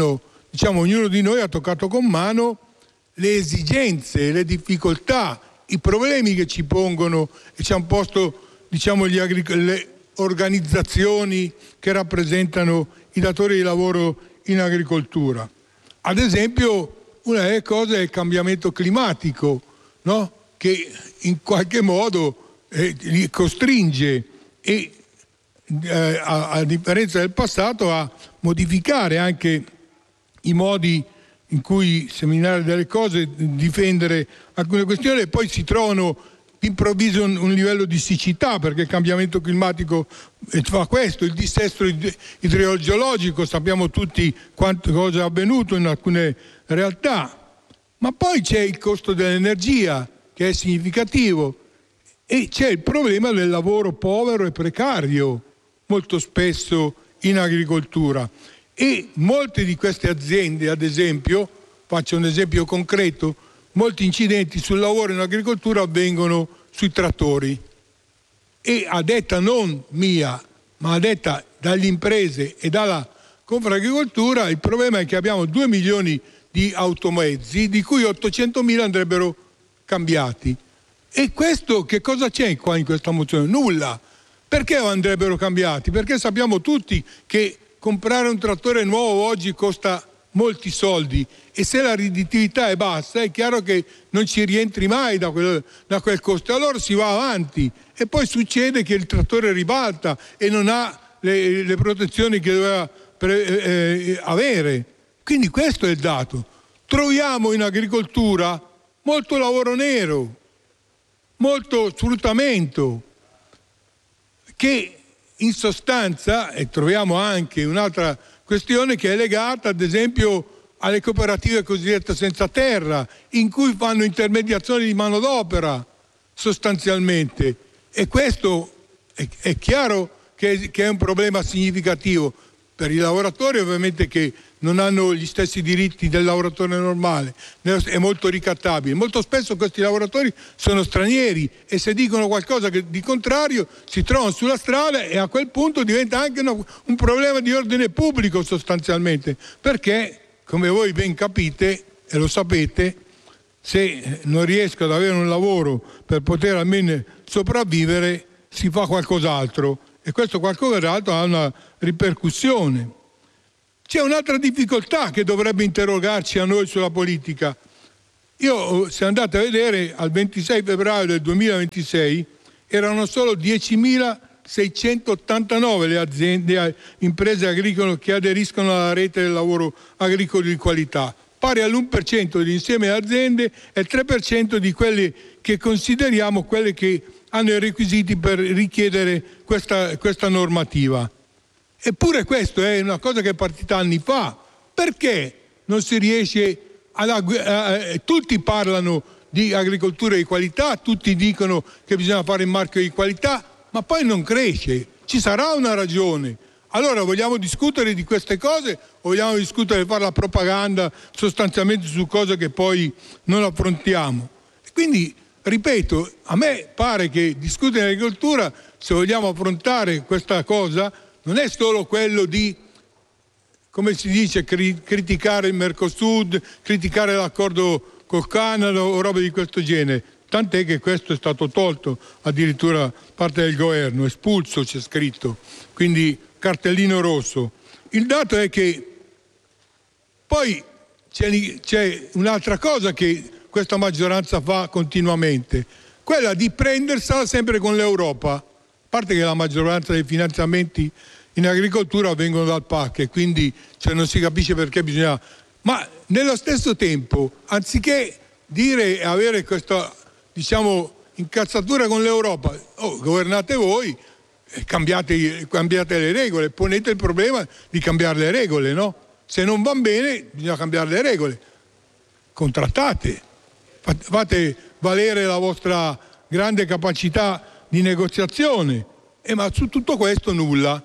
ognuno di noi ha toccato con mano le esigenze, le difficoltà, i problemi che ci pongono e ci hanno posto, le organizzazioni che rappresentano i datori di lavoro in agricoltura. Ad esempio, una delle cose è il cambiamento climatico, no? Che in qualche modo li costringe a differenza del passato a modificare anche i modi in cui seminare delle cose, difendere alcune questioni, e poi si trovano improvviso un livello di siccità, perché il cambiamento climatico fa questo, il dissesto idrogeologico, sappiamo tutti cosa è avvenuto in alcune realtà, ma poi c'è il costo dell'energia che è significativo e c'è il problema del lavoro povero e precario molto spesso in agricoltura, e molte di queste aziende, ad esempio, faccio un esempio concreto, molti incidenti sul lavoro in agricoltura avvengono sui trattori, e a detta non mia ma a detta dalle imprese e dalla Confagricoltura, il problema è che abbiamo 2 milioni di automezzi, di cui 800.000 andrebbero cambiati. E questo, che cosa c'è qua in questa mozione? Nulla. Perché andrebbero cambiati? Perché sappiamo tutti che comprare un trattore nuovo oggi costa molti soldi, e se la redditività è bassa è chiaro che non ci rientri mai da quel costo, allora si va avanti e poi succede che il trattore ribalta e non ha le protezioni che doveva avere. Quindi questo è il dato. Troviamo in agricoltura molto lavoro nero, molto sfruttamento, che in sostanza, e troviamo anche un'altra questione che è legata ad esempio alle cooperative cosiddette senza terra, in cui fanno intermediazione di manodopera sostanzialmente, e questo è chiaro che è un problema significativo per i lavoratori, ovviamente, che non hanno gli stessi diritti del lavoratore normale, è molto ricattabile. Molto spesso questi lavoratori sono stranieri e se dicono qualcosa di contrario si trovano sulla strada, e a quel punto diventa anche un problema di ordine pubblico sostanzialmente, perché, come voi ben capite e lo sapete, se non riesco ad avere un lavoro per poter almeno sopravvivere, si fa qualcos'altro, e questo qualcos'altro ha una ripercussione. C'è un'altra difficoltà che dovrebbe interrogarci a noi sulla politica. Se andate a vedere, al 26 febbraio del 2026 erano solo 10.689 le imprese agricole che aderiscono alla rete del lavoro agricolo di qualità, pari all'1% dell'insieme delle aziende e il 3% di quelle che consideriamo quelle che hanno i requisiti per richiedere questa normativa. Eppure questo è una cosa che è partita anni fa. Perché non si riesce tutti parlano di agricoltura di qualità, tutti dicono che bisogna fare il marchio di qualità, ma poi non cresce. Ci sarà una ragione. Allora vogliamo discutere di queste cose o vogliamo discutere di fare la propaganda sostanzialmente su cose che poi non affrontiamo? Quindi, ripeto, a me pare che discutere di agricoltura, se vogliamo affrontare questa cosa, non è solo quello di, come si dice, criticare il Mercosur, criticare l'accordo col Canada o robe di questo genere, tant'è che questo è stato tolto addirittura da parte del governo, espulso c'è scritto, quindi cartellino rosso. Il dato è che poi c'è un'altra cosa che questa maggioranza fa continuamente, quella di prendersela sempre con l'Europa. A parte che la maggioranza dei finanziamenti in agricoltura vengono dal PAC e quindi non si capisce perché bisogna... Ma nello stesso tempo, anziché dire e avere questa, incazzatura con l'Europa, governate voi, cambiate le regole, ponete il problema di cambiare le regole, no? Se non va bene bisogna cambiare le regole, contrattate, fate valere la vostra grande capacità di negoziazione, ma su tutto questo nulla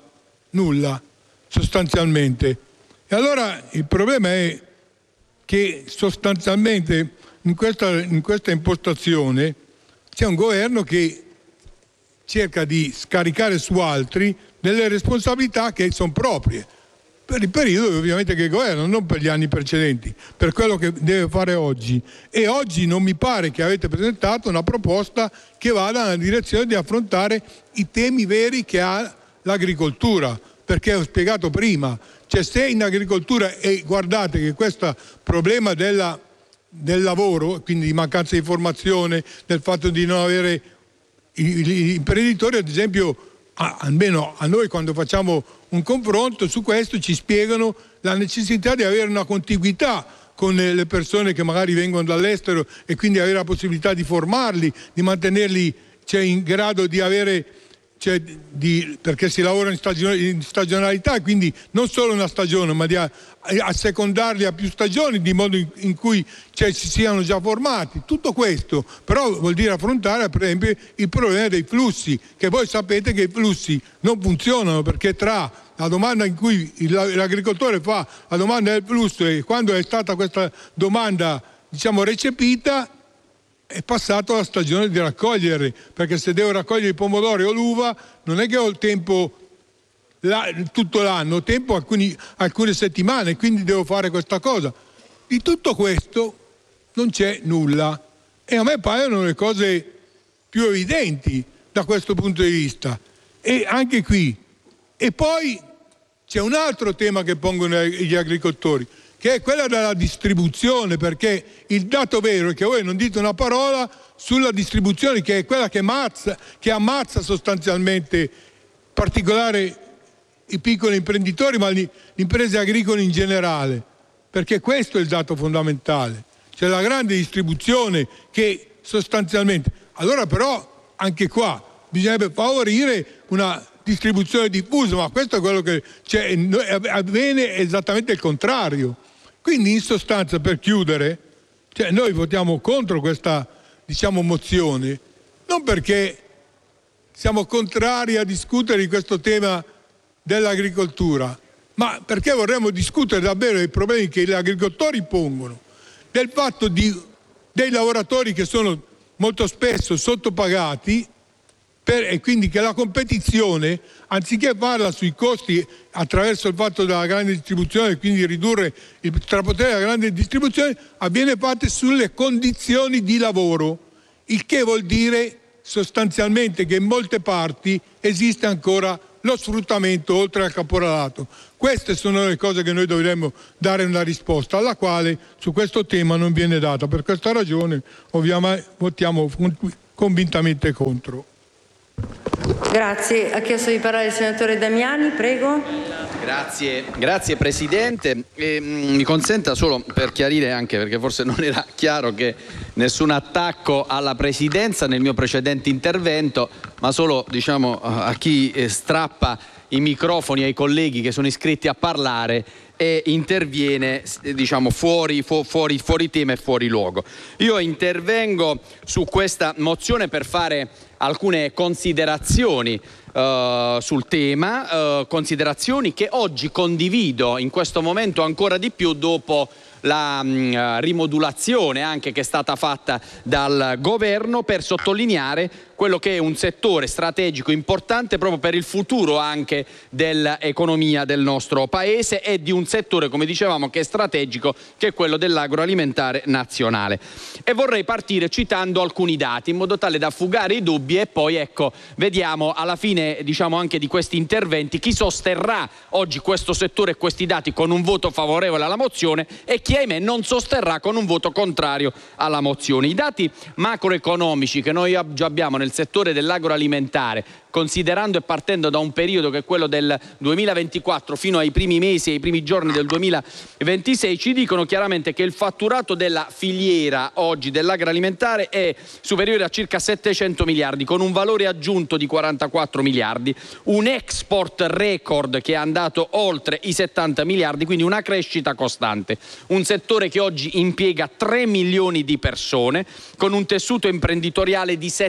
sostanzialmente. E allora il problema è che sostanzialmente in questa impostazione c'è un governo che cerca di scaricare su altri delle responsabilità che sono proprie per il periodo ovviamente che governa, non per gli anni precedenti, per quello che deve fare oggi. E oggi non mi pare che avete presentato una proposta che vada nella direzione di affrontare i temi veri che ha l'agricoltura, perché ho spiegato prima, se in agricoltura, e guardate che questo problema del lavoro, quindi di mancanza di formazione, del fatto di non avere gli imprenditori, ad esempio, almeno a noi quando facciamo un confronto su questo ci spiegano la necessità di avere una contiguità con le persone che magari vengono dall'estero e quindi avere la possibilità di formarli, di mantenerli in grado di avere, perché si lavora in stagionalità, quindi non solo una stagione, ma di assecondarli a più stagioni, di modo in cui si siano già formati. Tutto questo però vuol dire affrontare per esempio il problema dei flussi, che voi sapete che i flussi non funzionano, perché tra la domanda in cui l'agricoltore fa la domanda del flusso e quando è stata questa domanda recepita, è passato la stagione di raccogliere, perché se devo raccogliere i pomodori o l'uva non è che ho il tempo tutto l'anno, ho tempo alcune settimane, quindi devo fare questa cosa. Di tutto questo non c'è nulla e a me paiono le cose più evidenti da questo punto di vista. E anche qui, e poi c'è un altro tema che pongono gli agricoltori, che è quella della distribuzione, perché il dato vero è che voi non dite una parola sulla distribuzione, che è quella che ammazza sostanzialmente, in particolare i piccoli imprenditori, ma le imprese agricole in generale, perché questo è il dato fondamentale. C'è la grande distribuzione che sostanzialmente... Allora però anche qua bisognerebbe favorire una distribuzione diffusa, ma questo è quello che c'è, avviene esattamente il contrario. Quindi in sostanza, per chiudere, noi votiamo contro questa mozione, non perché siamo contrari a discutere di questo tema dell'agricoltura, ma perché vorremmo discutere davvero dei problemi che gli agricoltori pongono, del fatto dei lavoratori che sono molto spesso sottopagati, e quindi che la competizione, anziché farla sui costi attraverso il fatto della grande distribuzione e quindi ridurre il strapotere della grande distribuzione, avviene fatta sulle condizioni di lavoro, il che vuol dire sostanzialmente che in molte parti esiste ancora lo sfruttamento oltre al caporalato. Queste sono le cose che noi dovremmo dare una risposta, alla quale su questo tema non viene data. Per questa ragione ovviamente votiamo convintamente contro. Grazie. Ha chiesto di parlare il senatore Damiani, prego. Grazie Presidente. Mi consenta solo per chiarire, anche perché forse non era chiaro, che nessun attacco alla Presidenza nel mio precedente intervento, ma solo a chi strappa i microfoni ai colleghi che sono iscritti a parlare e interviene fuori tema e fuori luogo. Io intervengo su questa mozione per fare alcune considerazioni sul tema, considerazioni che oggi condivido in questo momento ancora di più dopo la rimodulazione anche che è stata fatta dal governo, per sottolineare quello che è un settore strategico importante proprio per il futuro anche dell'economia del nostro paese e di un settore, come dicevamo, che è strategico, che è quello dell'agroalimentare nazionale. E vorrei partire citando alcuni dati in modo tale da fugare i dubbi e poi vediamo alla fine anche di questi interventi chi sosterrà oggi questo settore e questi dati con un voto favorevole alla mozione e chi ahimè non sosterrà con un voto contrario alla mozione. I dati macroeconomici che noi già abbiamo nel settore dell'agroalimentare, considerando e partendo da un periodo che è quello del 2024 fino ai primi mesi e ai primi giorni del 2026, ci dicono chiaramente che il fatturato della filiera oggi dell'agroalimentare è superiore a circa 700 miliardi, con un valore aggiunto di 44 miliardi, un export record che è andato oltre i 70 miliardi, quindi una crescita costante. Un settore che oggi impiega 3 milioni di persone, con un tessuto imprenditoriale di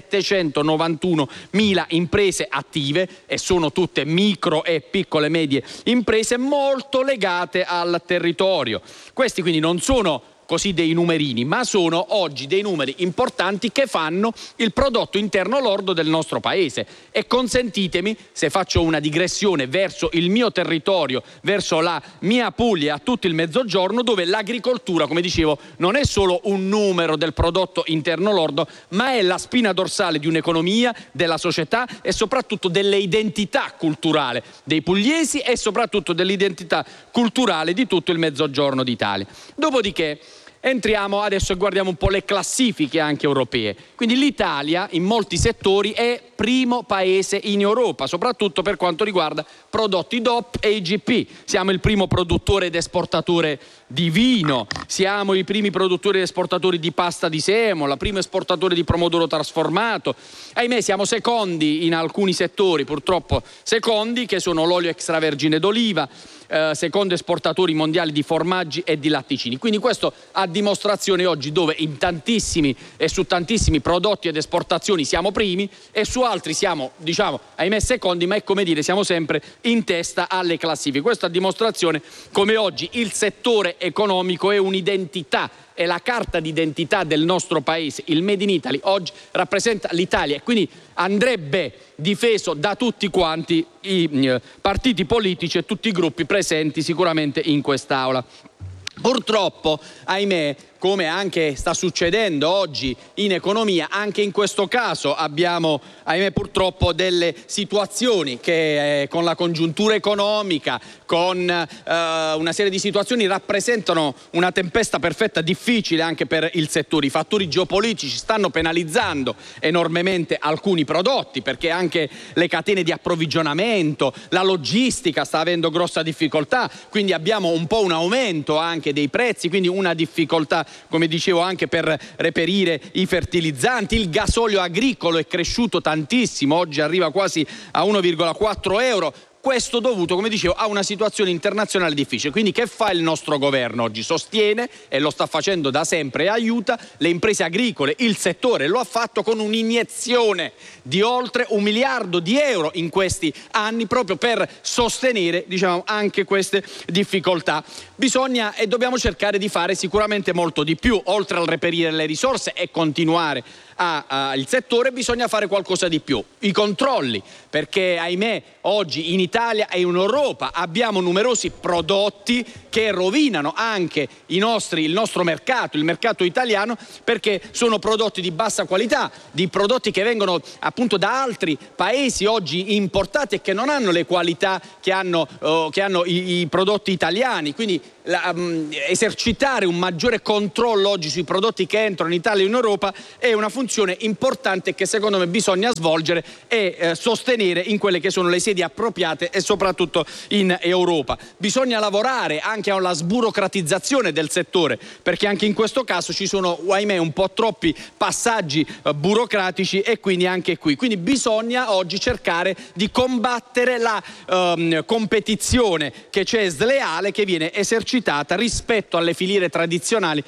791 mila imprese attive, e sono tutte micro e piccole medie imprese molto legate al territorio. Questi quindi non sono così dei numerini, ma sono oggi dei numeri importanti che fanno il prodotto interno lordo del nostro paese. E consentitemi, se faccio una digressione verso il mio territorio, verso la mia Puglia, a tutto il Mezzogiorno, dove l'agricoltura, come dicevo, non è solo un numero del prodotto interno lordo, ma è la spina dorsale di un'economia, della società e soprattutto delle identità culturali dei pugliesi e soprattutto dell'identità culturale di tutto il Mezzogiorno d'Italia. Dopodiché entriamo adesso e guardiamo un po' le classifiche anche europee. Quindi l'Italia in molti settori è primo paese in Europa, soprattutto per quanto riguarda prodotti DOP e IGP. Siamo il primo produttore ed esportatore di vino, siamo i primi produttori ed esportatori di pasta di semola, primo esportatore di pomodoro trasformato. Ahimè, siamo secondi in alcuni settori, purtroppo secondi, che sono l'olio extravergine d'oliva, secondo esportatori mondiali di formaggi e di latticini. Quindi questo a dimostrazione oggi dove in tantissimi e su tantissimi prodotti ed esportazioni siamo primi e su altri siamo, ahimè secondi, ma è come dire, siamo sempre in testa alle classifiche. Questa a dimostrazione come oggi il settore economico è un'identità, è la carta d'identità del nostro paese. Il Made in Italy oggi rappresenta l'Italia e quindi andrebbe difeso da tutti quanti i partiti politici e tutti i gruppi presenti sicuramente in quest'Aula. Purtroppo, ahimè, come anche sta succedendo oggi in economia, anche in questo caso abbiamo, ahimè, purtroppo delle situazioni che con la congiuntura economica, con una serie di situazioni rappresentano una tempesta perfetta difficile anche per il settore. I fattori geopolitici stanno penalizzando enormemente alcuni prodotti, perché anche le catene di approvvigionamento, la logistica sta avendo grossa difficoltà, quindi abbiamo un po' un aumento anche dei prezzi, quindi una difficoltà, come dicevo, anche per reperire i fertilizzanti. Il gasolio agricolo è cresciuto tantissimo, oggi arriva quasi a 1,4 euro. Questo dovuto, come dicevo, a una situazione internazionale difficile. Quindi che fa il nostro governo oggi? Sostiene, e lo sta facendo da sempre, e aiuta le imprese agricole, il settore. Lo ha fatto con un'iniezione di oltre 1 miliardo di euro in questi anni, proprio per sostenere, diciamo, anche queste difficoltà. Bisogna e dobbiamo cercare di fare sicuramente molto di più, oltre al reperire le risorse e continuare il settore. Bisogna fare qualcosa di più. I controlli, perché ahimè oggi in Italia e in Europa abbiamo numerosi prodotti che rovinano anche il nostro mercato, il mercato italiano, perché sono prodotti di bassa qualità, di prodotti che vengono appunto da altri paesi oggi importati e che non hanno le qualità che hanno i prodotti italiani. Quindi esercitare un maggiore controllo oggi sui prodotti che entrano in Italia e in Europa è una funzione importante che secondo me bisogna svolgere e sostenere in quelle che sono le sedi appropriate e soprattutto in Europa. Bisogna lavorare anche alla sburocratizzazione del settore, perché anche in questo caso ci sono, ahimè, un po' troppi passaggi burocratici, e quindi anche qui. Quindi bisogna oggi cercare di combattere la competizione che c'è sleale, che viene esercitata rispetto alle filiere tradizionali